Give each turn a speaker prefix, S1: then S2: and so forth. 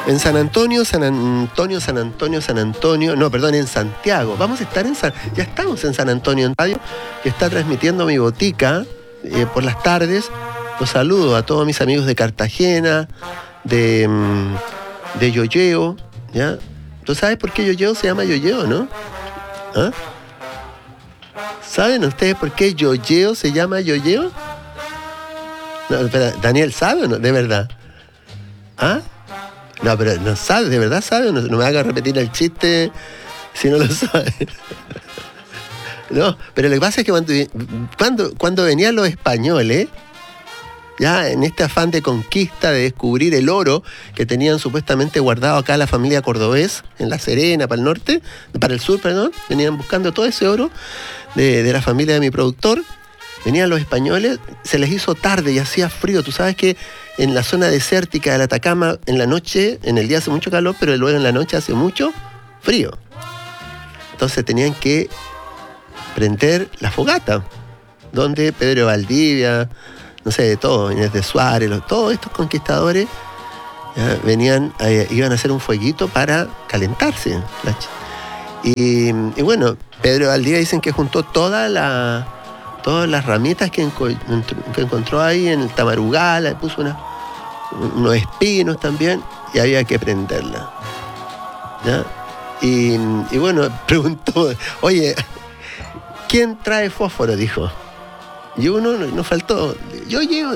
S1: En San Antonio, no, perdón, en Santiago. Vamos a estar ya estamos en San Antonio en radio, que está transmitiendo Mi Botica por las tardes. Los saludo a todos mis amigos de Cartagena, de Yoyeo, ¿ya? ¿Tú sabes por qué Yoyeo se llama Yoyeo, no? ¿Ah? ¿Saben ustedes por qué Yoyeo se llama Yoyeo? No, espera, Daniel, ¿sabe o no? De verdad. ¿Ah? No, pero no sabe, ¿de verdad sabe? No me haga repetir el chiste si no lo sabe. No, pero lo que pasa es que cuando venían los españoles, ya en este afán de conquista, de descubrir el oro que tenían supuestamente guardado acá la familia Cordobés, en La Serena, para el sur, venían buscando todo ese oro de la familia de mi productor. Venían los españoles, se les hizo tarde y hacía frío. Tú sabes que en la zona desértica del Atacama, en la noche, en el día hace mucho calor, pero luego en la noche hace mucho frío. Entonces tenían que prender la fogata, donde Pedro Valdivia, no sé, de todo, Inés de Suárez, todos estos conquistadores venían, iban a hacer un fueguito para calentarse. Y bueno, Pedro Valdivia dicen que juntó todas las ramitas que encontró ahí en el Tamarugal, le puso unos espinos también, y había que prenderla. ¿Ya? Y bueno, preguntó, oye, ¿quién trae fósforo? Dijo. Y uno nos faltó, yo llevo,